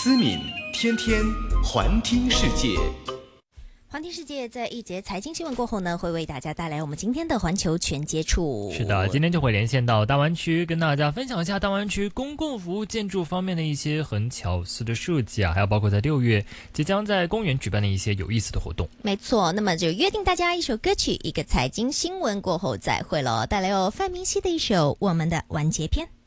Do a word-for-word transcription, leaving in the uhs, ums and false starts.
思敏，天天环听世界。 环听世界在一节财经新闻过后呢，会为大家带来我们今天的环球全接触。 是的，今天就会连线到大湾区，跟大家分享一下大湾区公共服务建筑方面的一些很巧思的设计啊，还有包括在六月即将在公园举办的一些有意思的活动。 没错，那么就约定大家一首歌曲，一个财经新闻过后再会咯，带来有范明熙的一首《我们的完结篇》。